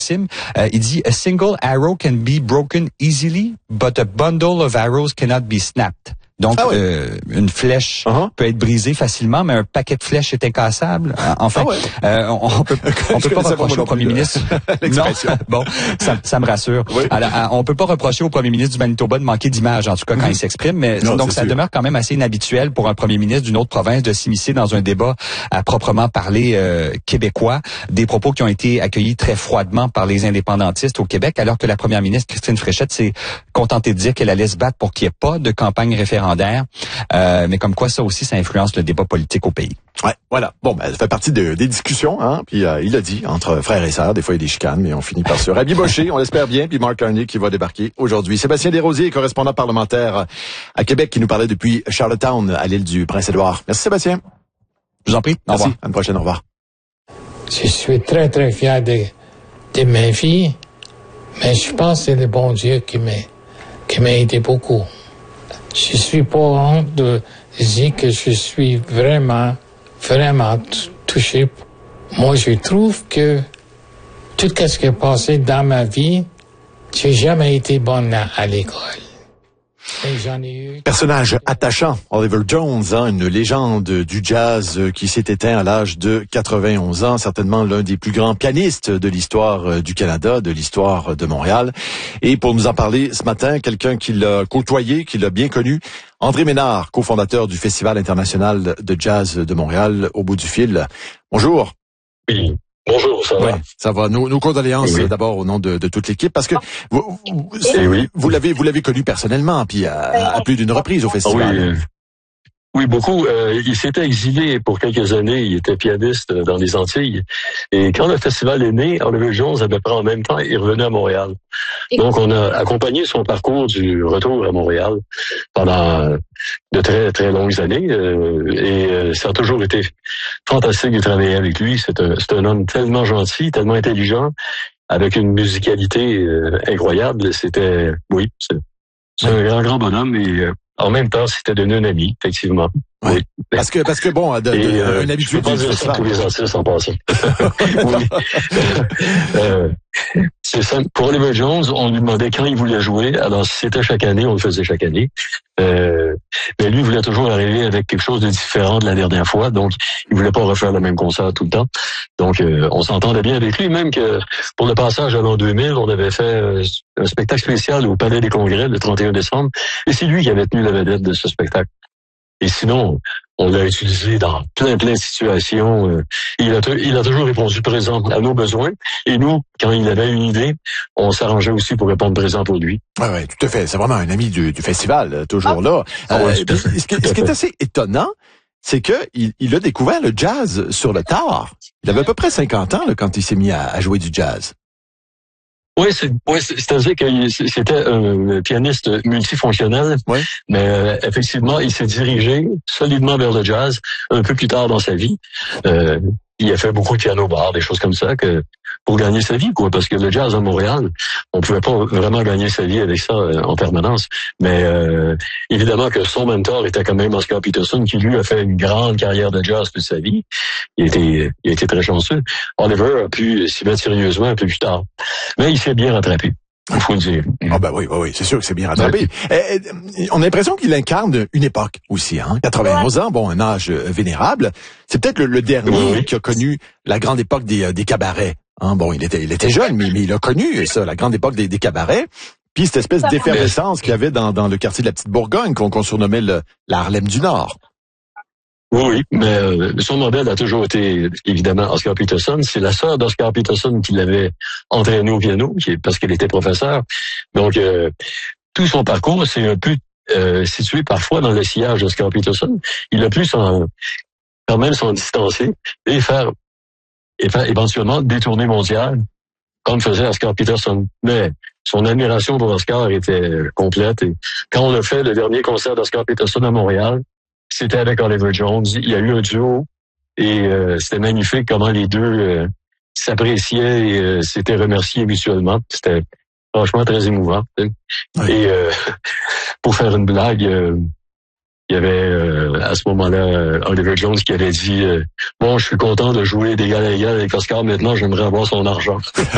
Il dit, a single arrow can be broken easily, but a bundle of arrows cannot be snapped. Donc, une flèche peut être brisée facilement, mais un paquet de flèches est incassable. Enfin, on peut pas reprocher au premier ministre. Non, bon, ça me rassure. Oui. Alors, on peut pas reprocher au premier ministre du Manitoba de manquer d'image, en tout cas quand il s'exprime. Mais non, donc, ça demeure quand même assez inhabituel pour un premier ministre d'une autre province de s'immiscer dans un débat à proprement parler québécois. Des propos qui ont été accueillis très froidement par les indépendantistes au Québec, alors que la première ministre Christine Fréchette s'est contentée de dire qu'elle allait se battre pour qu'il n'y ait pas de campagne référendaire. Mais comme quoi, ça aussi, ça influence le débat politique au pays. Ouais, voilà. Bon, ça fait partie des discussions, hein. Puis il a dit, entre frères et sœurs, des fois il y a des chicanes, mais on finit par se rabibocher, on l'espère bien. Puis Mark Carney qui va débarquer aujourd'hui. Sébastien Desrosiers, correspondant parlementaire à Québec, qui nous parlait depuis Charlottetown, à l'île du Prince-Édouard. Merci Sébastien. Je vous en prie. Merci. Au revoir. À une prochaine. Au revoir. Je suis très, très fier de ma vie, mais je pense que c'est le bon Dieu qui m'a aidé beaucoup. Je suis pas honte de dire que je suis vraiment touché. Moi, je trouve que tout ce qui est passé dans ma vie, j'ai jamais été bonne à l'école. Personnage attachant, Oliver Jones, une légende du jazz qui s'est éteint à l'âge de 91 ans, certainement l'un des plus grands pianistes de l'histoire du Canada, de l'histoire de Montréal. Et pour nous en parler ce matin, quelqu'un qui l'a côtoyé, qui l'a bien connu, André Ménard, cofondateur du Festival international de jazz de Montréal, au bout du fil. Bonjour. Oui. Bonjour, ça va? Oui, ça va. Nos condoléances d'abord au nom de toute l'équipe, parce que vous l'avez connu personnellement, puis à plus d'une reprise au festival. Oui, beaucoup. Il s'était exilé pour quelques années. Il était pianiste dans les Antilles. Et quand le festival est né, Oliver Jones, à peu près en même temps, il revenait à Montréal. Donc, on a accompagné son parcours du retour à Montréal pendant de très, très longues années. Et ça a toujours été fantastique de travailler avec lui. C'est un homme tellement gentil, tellement intelligent, avec une musicalité incroyable. C'est un grand bonhomme et en même temps, c'était devenu un ami, effectivement. Oui. Parce que bon, un habitué du festival. Tous les artistes en passant. C'est simple. Pour Oliver Jones, on lui demandait quand il voulait jouer. Alors, si c'était chaque année, on le faisait chaque année. Mais lui, il voulait toujours arriver avec quelque chose de différent de la dernière fois. Donc, il voulait pas refaire le même concert tout le temps. Donc, on s'entendait bien avec lui. Même que pour le passage à l'an 2000, on avait fait un spectacle spécial au Palais des Congrès le 31 décembre. Et c'est lui qui avait tenu la vedette de ce spectacle. Et sinon, on l'a utilisé dans plein de situations. Il a toujours répondu présent à nos besoins. Et nous, quand il avait une idée, on s'arrangeait aussi pour répondre présent pour lui. Oui, tout à fait. C'est vraiment un ami du festival, toujours là. Ce qui est assez étonnant, c'est que il a découvert le jazz sur le tard. Il avait à peu près 50 ans quand il s'est mis à jouer du jazz. Oui, c'est-à-dire que c'était un pianiste multifonctionnel, mais effectivement, il s'est dirigé solidement vers le jazz un peu plus tard dans sa vie. Il a fait beaucoup de piano-bar, des choses comme ça, que pour gagner sa vie, parce que le jazz à Montréal, on pouvait pas vraiment gagner sa vie avec ça en permanence. Mais évidemment que son mentor était quand même Oscar Peterson, qui lui a fait une grande carrière de jazz toute sa vie. Il a été très chanceux. Oliver a pu s'y mettre sérieusement un peu plus tard. Mais il s'est bien rattrapé. Il faut le dire. Ah ben oui, c'est sûr que c'est bien rattrapé. On a l'impression qu'il incarne une époque aussi, 91 ans, bon, un âge vénérable. C'est peut-être le dernier qui a connu la grande époque des cabarets. Bon, il était jeune, mais il a connu ça, la grande époque des cabarets. Puis cette espèce d'effervescence qu'il y avait dans le quartier de la Petite Bourgogne, qu'on surnommait la Harlem du Nord. Oui, mais son modèle a toujours été, évidemment, Oscar Peterson. C'est la sœur d'Oscar Peterson qui l'avait entraîné au piano, parce qu'elle était professeure. Donc, tout son parcours, c'est un peu situé parfois dans le sillage d'Oscar Peterson. Il a pu quand même s'en distancer et faire éventuellement des tournées mondiales, comme faisait Oscar Peterson. Mais son admiration pour Oscar était complète. Et quand on a fait le dernier concert d'Oscar Peterson à Montréal, c'était avec Oliver Jones. Il y a eu un duo et c'était magnifique comment les deux s'appréciaient et s'étaient remerciés mutuellement. C'était franchement très émouvant. Et pour faire une blague, il y avait à ce moment-là Oliver Jones qui avait dit bon, je suis content de jouer d'égal à égal avec Oscar, maintenant j'aimerais avoir son argent.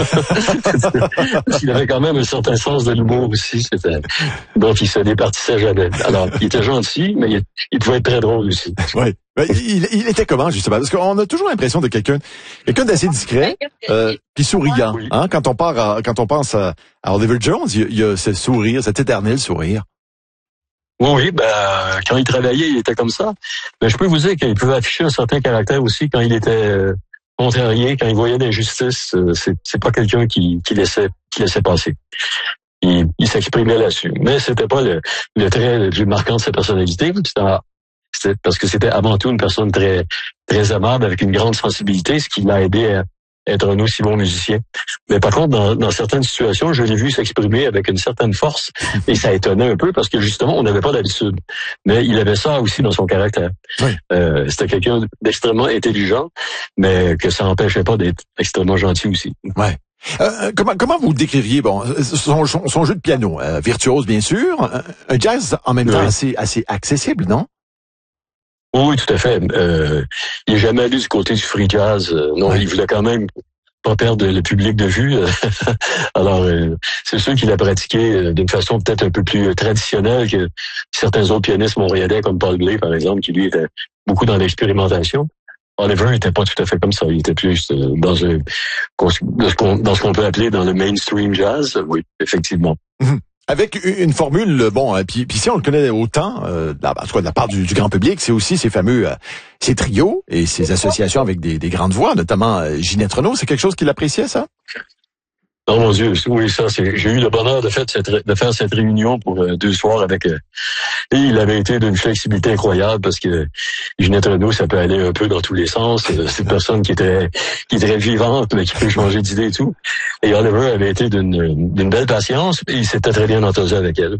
Parce qu'il avait quand même un certain sens de l'humour aussi, donc il se départissait jamais. Alors, il était gentil, mais il pouvait être très drôle aussi. Oui. Il était comment, justement? Parce qu'on a toujours l'impression de quelqu'un d'assez discret, puis souriant. Oui. Hein? Quand on pense à Oliver Jones, il y a ce sourire, cet éternel sourire. Oui, quand il travaillait, il était comme ça. Mais je peux vous dire qu'il pouvait afficher un certain caractère aussi quand il était contrarié, quand il voyait l'injustice. C'est pas quelqu'un qui laissait passer. Il s'exprimait là-dessus. Mais c'était pas le trait le plus marquant de sa personnalité. C'était parce que c'était avant tout une personne très, très aimable, avec une grande sensibilité, ce qui l'a aidé à être un aussi bon musicien. Mais par contre, dans certaines situations, je l'ai vu s'exprimer avec une certaine force, et ça étonnait un peu parce que justement, on n'avait pas d'habitude. Mais il avait ça aussi dans son caractère. Oui. C'était quelqu'un d'extrêmement intelligent, mais que ça n'empêchait pas d'être extrêmement gentil aussi. Ouais. Comment vous décririez son jeu de piano, virtuose bien sûr, un jazz en même temps assez accessible, non? Oui, tout à fait. Il n'est jamais allé du côté du free jazz. Non, il voulait quand même pas perdre le public de vue. Alors, c'est sûr qu'il a pratiqué d'une façon peut-être un peu plus traditionnelle que certains autres pianistes montréalais, comme Paul Bley, par exemple, qui lui était beaucoup dans l'expérimentation. Oliver n'était pas tout à fait comme ça. Il était plus dans ce qu'on peut appeler dans le mainstream jazz. Oui, effectivement. Mm-hmm. Avec une formule, puis si on le connaît autant, en tout cas de la part du grand public, c'est aussi ces fameux ces trios et ces associations avec des grandes voix, notamment Ginette Renault. C'est quelque chose qu'il appréciait, ça? Oh mon Dieu, oui, ça, j'ai eu le bonheur de faire cette réunion pour 2 soirs avec et il avait été d'une flexibilité incroyable parce que Ginette Renault, ça peut aller un peu dans tous les sens. C'est une personne qui est très vivante, mais qui peut changer d'idée et tout. Et Oliver avait été d'une belle patience et il s'était très bien entendu avec elle.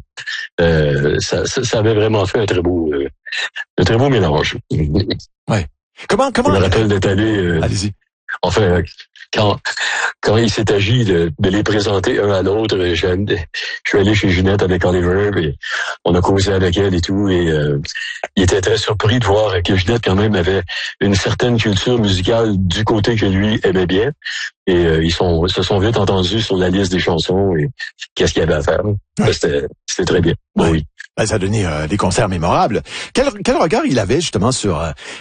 Ça avait vraiment fait un très beau mélange. Ouais. Comment? Je me rappelle d'être allé. Allez-y. Enfin, quand il s'est agi de les présenter un à l'autre, je suis allé chez Ginette avec Oliver et on a causé avec elle et tout et il était très surpris de voir que Ginette quand même avait une certaine culture musicale du côté que lui aimait bien et ils se sont vite entendus sur la liste des chansons et qu'est-ce qu'il y avait à faire. C'était très bien. Ouais. Oui. Ça a donné des concerts mémorables. Quel regard il avait justement sur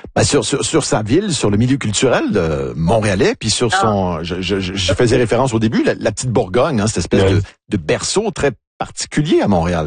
sa ville, sur le milieu culturel montréalais, puis sur son, je faisais référence au début, la petite Bourgogne, hein, cette espèce de berceau très particulier à Montréal.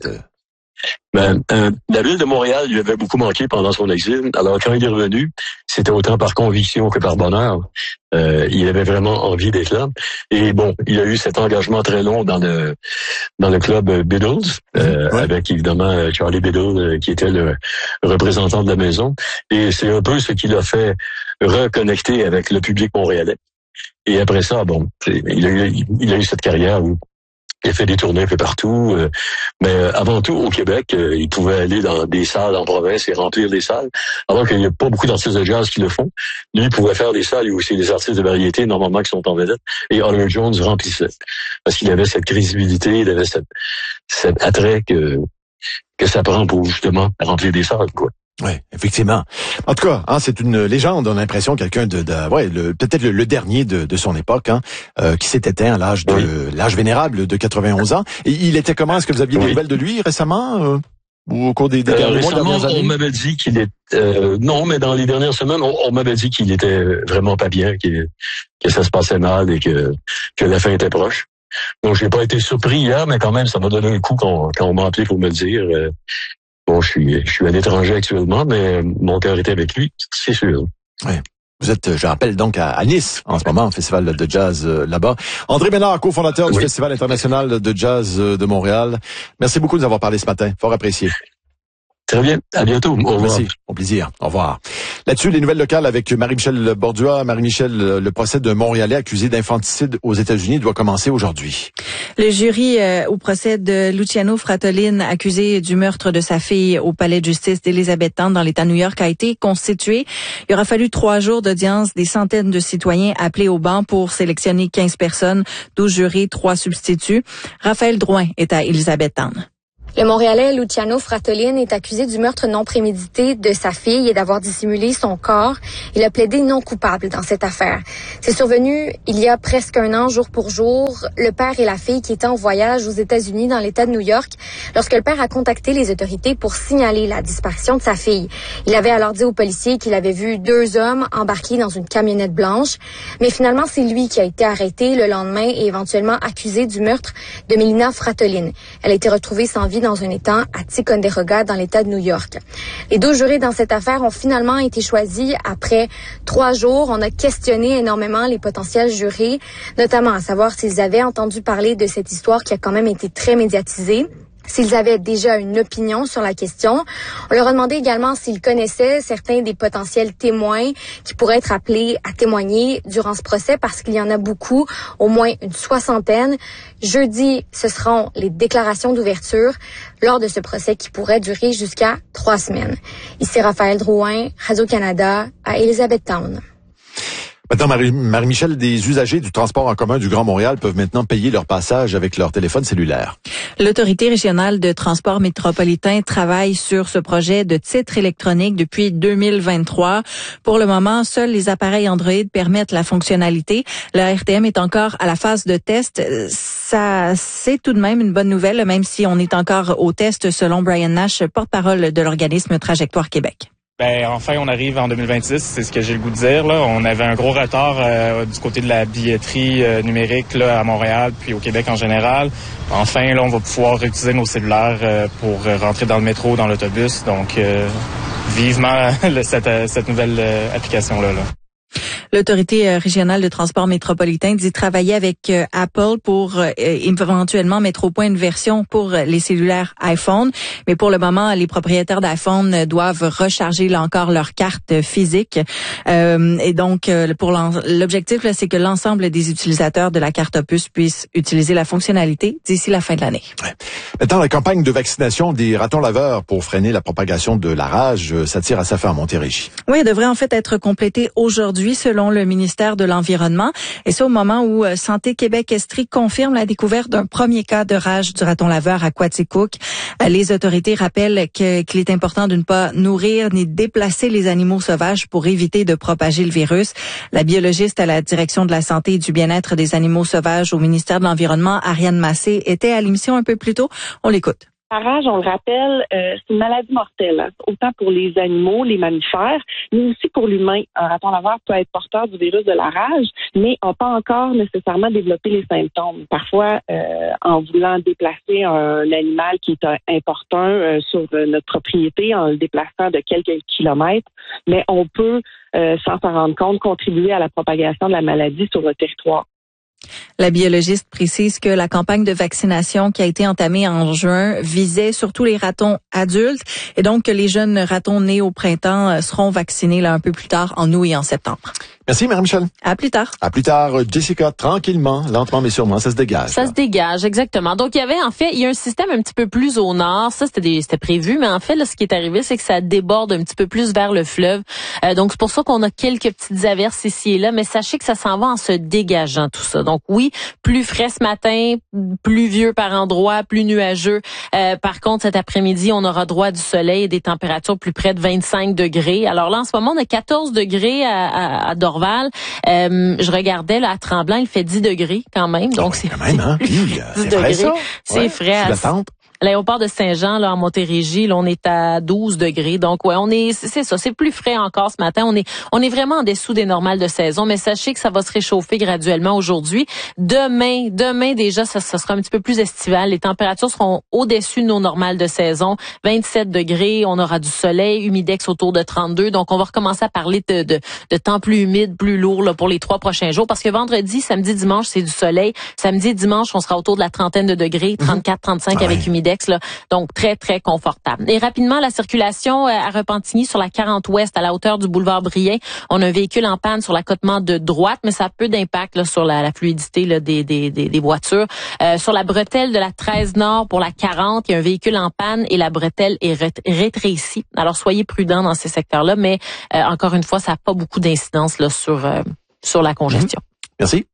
Là, la ville de Montréal lui avait beaucoup manqué pendant son exil. Alors quand il est revenu, c'était autant par conviction que par bonheur. Il avait vraiment envie d'être là. Et bon, il a eu cet engagement très long dans le club Beatles, avec évidemment Charlie Biddle qui était le représentant de la maison. Et c'est un peu ce qui l'a fait reconnecter avec le public montréalais. Et après ça, bon, il a eu cette carrière où il a fait des tournées un peu partout, mais avant tout au Québec, il pouvait aller dans des salles en province et remplir des salles, alors qu'il n'y a pas beaucoup d'artistes de jazz qui le font. Lui, il pouvait faire des salles, il y a aussi des artistes de variété, normalement, qui sont en vedette, et Oliver Jones remplissait, parce qu'il avait cette crédibilité, il avait cet attrait que ça prend pour justement remplir des salles, quoi. Oui, effectivement. En tout cas, c'est une légende. On a l'impression quelqu'un peut-être le dernier de son époque, qui s'est éteint à l'âge vénérable de 91 ans. Et il était comment? Est-ce que vous aviez des nouvelles de lui récemment? Ou au cours des derniers mois, dernières années? On m'avait dit qu'il était non, mais dans les dernières semaines, on m'avait dit qu'il était vraiment pas bien, que ça se passait mal et que la fin était proche. Donc j'ai pas été surpris hier, mais quand même, ça m'a donné un coup quand on m'a appelé pour me le dire. Bon, je suis à l'étranger actuellement, mais mon cœur était avec lui, c'est sûr. Oui. Vous êtes, je rappelle, donc à Nice en ce moment, festival de jazz là-bas. André Bénard, cofondateur du Festival international de jazz de Montréal. Merci beaucoup de nous avoir parlé ce matin. Fort apprécié. Très bien. À bientôt. Au revoir. Merci. Au plaisir. Au revoir. Là-dessus, les nouvelles locales avec Marie-Michel Bordua. Marie-Michel, le procès d'un Montréalais accusé d'infanticide aux États-Unis doit commencer aujourd'hui. Le jury au procès de Luciano Fratellin, accusé du meurtre de sa fille au palais de justice d'Elizabethtown dans l'État de New York, a été constitué. Il aura fallu 3 jours d'audience, des centaines de citoyens appelés au banc pour sélectionner 15 personnes, 12 jurés, 3 substituts. Raphaël Drouin est à Elizabethtown. Le Montréalais Luciano Fratellin est accusé du meurtre non prémédité de sa fille et d'avoir dissimulé son corps. Il a plaidé non coupable dans cette affaire. C'est survenu il y a presque un an, jour pour jour. Le père et la fille qui étaient en voyage aux États-Unis dans l'État de New York lorsque le père a contacté les autorités pour signaler la disparition de sa fille. Il avait alors dit aux policiers qu'il avait vu 2 hommes embarqués dans une camionnette blanche. Mais finalement, c'est lui qui a été arrêté le lendemain et éventuellement accusé du meurtre de Melina Fratellin. Elle a été retrouvée sans vie dans un étang à Ticonderoga, dans l'État de New York. Les 2 jurés dans cette affaire ont finalement été choisis après 3 jours. On a questionné énormément les potentiels jurés, notamment à savoir s'ils avaient entendu parler de cette histoire qui a quand même été très médiatisée, s'ils avaient déjà une opinion sur la question. On leur a demandé également s'ils connaissaient certains des potentiels témoins qui pourraient être appelés à témoigner durant ce procès, parce qu'il y en a beaucoup, au moins une 60aine. Jeudi, ce seront les déclarations d'ouverture lors de ce procès qui pourrait durer jusqu'à 3 semaines. Ici Raphaël Drouin, Radio-Canada, à Elizabethtown. Maintenant, Marie-Michel, des usagers du transport en commun du Grand Montréal peuvent maintenant payer leur passage avec leur téléphone cellulaire. L'Autorité régionale de transport métropolitain travaille sur ce projet de titre électronique depuis 2023. Pour le moment, seuls les appareils Android permettent la fonctionnalité. La RTM est encore à la phase de test. Ça, c'est tout de même une bonne nouvelle, même si on est encore au test, selon Brian Nash, porte-parole de l'organisme Trajectoire Québec. Enfin, on arrive en 2026, c'est ce que j'ai le goût de dire. Là. On avait un gros retard du côté de la billetterie numérique là, à Montréal, puis au Québec en général. Enfin, là, on va pouvoir utiliser nos cellulaires pour rentrer dans le métro, dans l'autobus. Donc, vivement cette nouvelle application-là. L'Autorité régionale de transport métropolitain dit travailler avec Apple pour éventuellement mettre au point une version pour les cellulaires iPhone. Mais pour le moment, les propriétaires d'iPhone doivent recharger là encore leur carte physique. Et donc, pour l'objectif, là, c'est que l'ensemble des utilisateurs de la carte Opus puissent utiliser la fonctionnalité d'ici la fin de l'année. Ouais. Maintenant, la campagne de vaccination des ratons laveurs pour freiner la propagation de la rage, ça tire à sa fin à Montérégie. Oui, elle devrait en fait être complétée aujourd'hui selon le ministère de l'Environnement. Et c'est au moment où Santé Québec-Estrie confirme la découverte d'un premier cas de rage du raton laveur à Quaticook. Les autorités rappellent qu'il est important de ne pas nourrir ni déplacer les animaux sauvages pour éviter de propager le virus. La biologiste à la direction de la santé et du bien-être des animaux sauvages au ministère de l'Environnement, Ariane Massé, était à l'émission un peu plus tôt. On l'écoute. La rage, on le rappelle, c'est une maladie mortelle, hein, autant pour les animaux, les mammifères, mais aussi pour l'humain. Un raton laveur peut être porteur du virus de la rage, mais n'a pas encore nécessairement développé les symptômes. Parfois, en voulant déplacer un animal qui est important sur notre propriété, en le déplaçant de quelques kilomètres, mais on peut, sans s'en rendre compte, contribuer à la propagation de la maladie sur le territoire. La biologiste précise que la campagne de vaccination qui a été entamée en juin visait surtout les ratons adultes et donc que les jeunes ratons nés au printemps seront vaccinés là un peu plus tard en août et en septembre. Merci, Marie-Michel. À plus tard. À plus tard, Jessica. Tranquillement, lentement mais sûrement, ça se dégage. Ça se dégage, exactement. Donc, il y a un système un petit peu plus au nord. Ça, c'était prévu, mais en fait, là, ce qui est arrivé, c'est que ça déborde un petit peu plus vers le fleuve. Donc, c'est pour ça qu'on a quelques petites averses ici et là, mais sachez que ça s'en va en se dégageant, tout ça. Donc, oui, plus frais ce matin, pluvieux par endroits, plus nuageux. Par contre, cet après-midi, on aura droit du soleil et des températures plus près de 25 degrés. Alors là, en ce moment, on a 14 degrés à Dorval. Je regardais là à Tremblant, il fait 10 degrés quand même. Donc c'est quand même, hein? 10 degrés. Ça? C'est frais. L'aéroport de Saint-Jean, là, en Montérégie, là, on est à 12 degrés. Donc, ouais, c'est ça, c'est plus frais encore ce matin. On est vraiment en dessous des normales de saison, mais sachez que ça va se réchauffer graduellement aujourd'hui. Demain déjà, ça sera un petit peu plus estival. Les températures seront au-dessus de nos normales de saison. 27 degrés, on aura du soleil, humidex autour de 32. Donc, on va recommencer à parler de temps plus humide, plus lourd, là, pour les 3 prochains jours. Parce que vendredi, samedi, dimanche, c'est du soleil. Samedi et dimanche, on sera autour de la trentaine de degrés, 34, 35 avec humidex. Là, donc très, très confortable. Et rapidement, la circulation à Repentigny sur la 40 Ouest à la hauteur du boulevard Brien. On a un véhicule en panne sur l'accotement de droite, mais ça a peu d'impact là, sur la fluidité là, des voitures. Sur la bretelle de la 13 Nord pour la 40, il y a un véhicule en panne et la bretelle est rétrécie. Alors, soyez prudents dans ces secteurs-là, mais encore une fois, ça n'a pas beaucoup d'incidence là sur la congestion. Merci.